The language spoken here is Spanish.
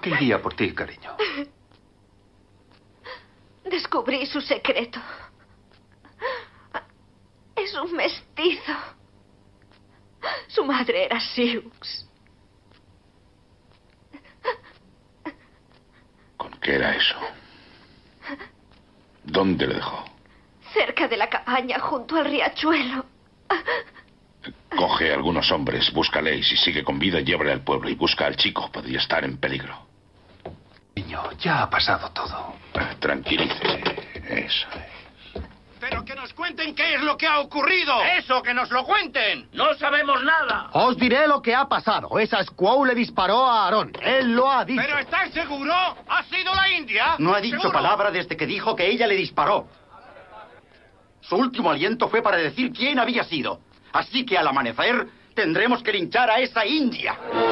qué iría por ti, cariño? Descubrí su secreto. Es un mestizo. Su madre era Sioux. ¿Con qué era eso? ¿Dónde lo dejó? Cerca de la cabaña, junto al riachuelo. Coge a algunos hombres, búscale y si sigue con vida, llévale al pueblo y busca al chico. Podría estar en peligro. Niño, ya ha pasado todo. Tranquilícese. Eso es. ¡Pero que nos cuenten qué es lo que ha ocurrido! ¡Eso, que nos lo cuenten! ¡No sabemos nada! Os diré lo que ha pasado. Esa Squaw le disparó a Aarón. Él lo ha dicho. ¿Pero estás seguro? ¿Ha sido la India? No ha dicho ¿Seguro? palabra desde que dijo que ella le disparó. Su último aliento fue para decir quién había sido. Así que al amanecer tendremos que linchar a esa india.